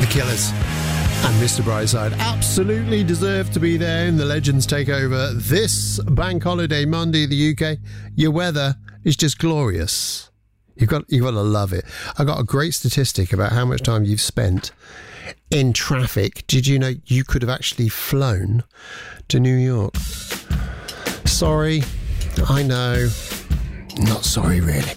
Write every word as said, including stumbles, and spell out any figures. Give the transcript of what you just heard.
Killers and Mister Brightside absolutely deserve to be there in the Legends Takeover this bank holiday Monday, the U K. Your weather is just glorious. You've got, you've got to love it. I got a great statistic about how much time you've spent in traffic. Did you know you could have actually flown to New York? Sorry, I know. Not sorry, really.